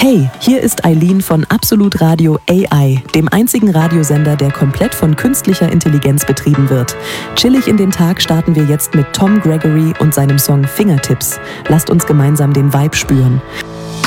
Hey, hier ist Eileen von Absolut Radio AI, dem einzigen Radiosender, der komplett von künstlicher Intelligenz betrieben wird. Chillig in den Tag starten wir jetzt mit Tom Gregory und seinem Song Fingertips. Lasst uns gemeinsam den Vibe spüren.